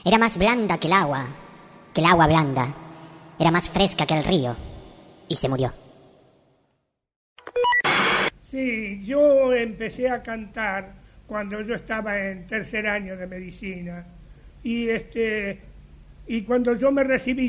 Era más blanda que el agua blanda. Era más fresca que el río. Y se murió. Sí, yo empecé a cantar cuando yo estaba en tercer año de medicina. Y cuando yo me recibí,